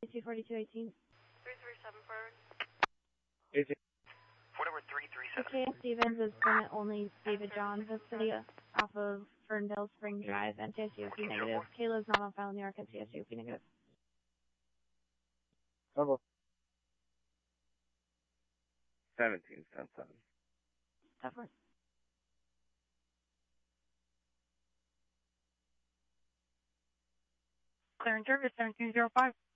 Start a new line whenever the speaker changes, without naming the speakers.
24218.
337 forward.
Is it?
Fort Edward 337.
Okay, Stevens is permit only David Johns of City off of Ferndale Spring Drive, NTSUP negative. Kayla's not on file in New York, NTSUP negative.
Hello. 17-7.
Tough work.
Clearing service 1705.